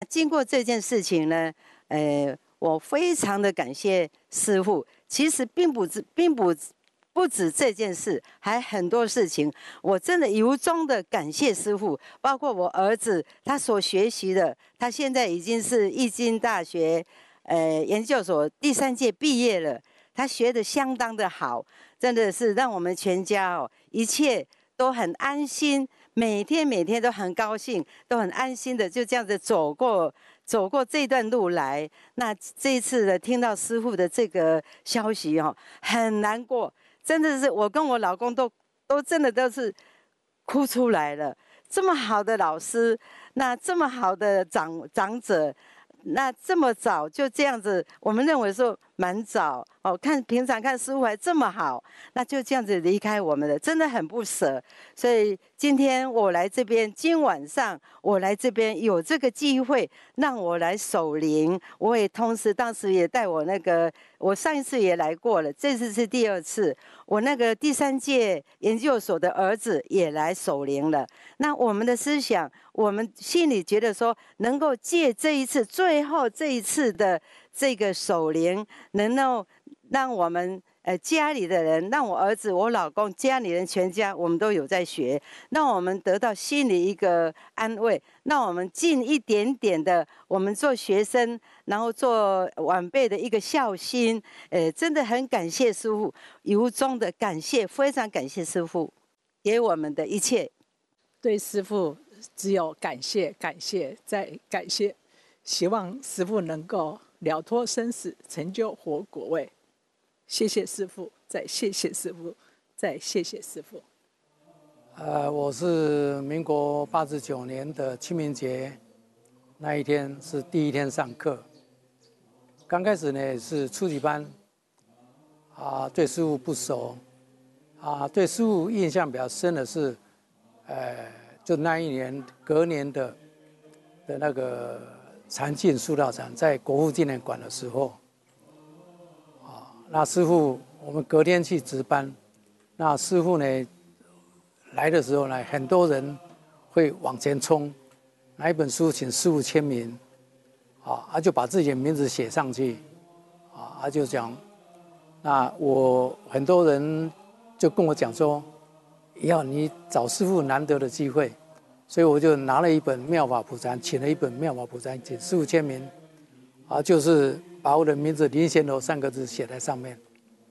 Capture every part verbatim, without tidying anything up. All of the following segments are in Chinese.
经过这件事情呢，呃，我非常的感谢师父。其实并不止，并不不止这件事，还很多事情，我真的由衷的感谢师父。包括我儿子他所学习的，他现在已经是义经大学呃研究所第三届毕业了，他学得相当的好，真的是让我们全家哦一切都很安心。每天每天都很高兴，都很安心的就这样子走过走过这段路来。那这一次的听到师父的这个消息哦，很难过，真的是我跟我老公都都真的都是哭出来了。这么好的老师，那这么好的长长者，那这么早就这样子，我们认为说蛮早哦。看平常看师父还这么好，那就这样子离开我们了，真的很不舍。所以今天我来这边，今晚上我来这边有这个机会，让我来守灵。我也同时当时也带我那个，我上一次也来过了，这次是第二次。我那个第三届研究所的儿子也来守灵了。那我们的思想，我们心里觉得说，能够借这一次最后这一次的这个守灵，能够让我们呃家里的人，让我儿子、我老公、家里人全家，我们都有在学，让我们得到心里一个安慰，让我们尽一点点的我们做学生，然后做晚辈的一个孝心。呃，真的很感谢师父，由衷的感谢，非常感谢师父给我们的一切。 对师父只有感谢、感谢再感谢，希望师父能够了脱生死，成就活果位。谢谢师父，再谢谢师父，再谢谢师父。 呃，我是民国八十九年的清明节那一天是第一天上课，刚开始呢是初级班，啊，对师父不熟，啊，对师父印象比较深的是，呃，就那一年隔年的的那个禅净书道场在国父纪念馆的时候，啊，那师父我们隔天去值班，那师父呢来的时候呢，很多人会往前冲，拿一本书请师父签名，啊，他就把自己的名字写上去，啊，他就讲，那我很多人就跟我讲说，要你找师父难得的机会，所以我就拿了一本妙法普禅，请了一本妙法普禅，请师父签名，啊，就是把我的名字林贤楼三个字写在上面。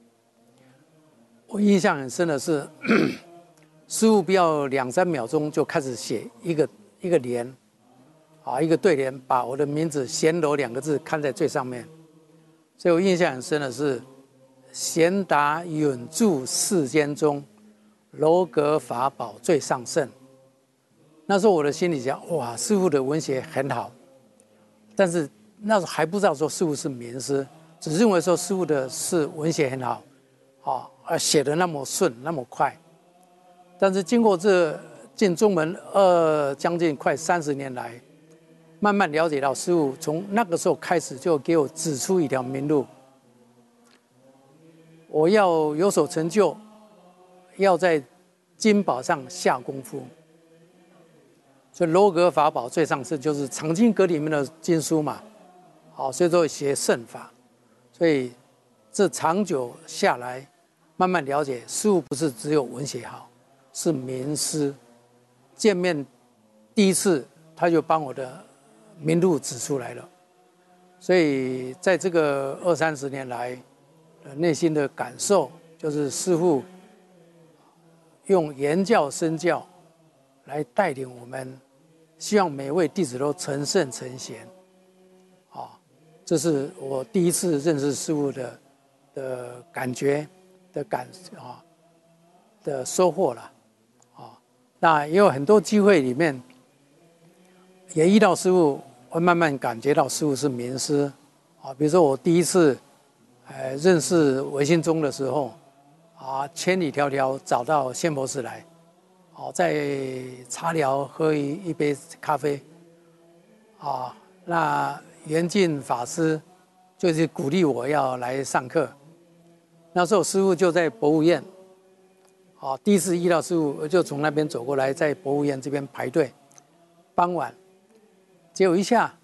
我印象很深的是，师父不要两三秒钟就开始写一个一个联，啊，一个对联，把我的名字贤楼两个字看在最上面。所以我印象很深的是，贤达允住世间中，楼阁法宝最上圣。那时候我的心里想，哇，师父的文学很好，但是那时候还不知道说师父是名师，只认为说师父的是文学很好，啊，而写得那么顺那么快。但是经过这进中门二将近快三十年来，慢慢了解到师父从那个时候开始就给我指出一条明路，我要有所成就，要在经宝上下功夫。所以楼阁法宝最上圣就是藏经阁里面的经书嘛，好，所以说学圣法，所以这长久下来，慢慢了解师父不是只有文学好，是名师。见面第一次他就帮我的明路指出来了，所以在这个二三十年来，内心的感受就是师父用言教身教来带领我们，希望每位弟子都成圣成贤，啊，这是我第一次认识师父的的感觉的感啊的收获了，啊，那也有很多机会里面，也遇到师父，会慢慢感觉到师父是名师，啊，比如说我第一次，呃，认识唯心宗的时候，啊，千里迢迢找到仙佛寺来。好，在茶寮喝一一杯咖啡，啊，那圆净法师就是鼓励我要来上课。那时候师父就在博物院，啊，第一次遇到师父，我就从那边走过来，在博物院这边排队。傍晚，结果一下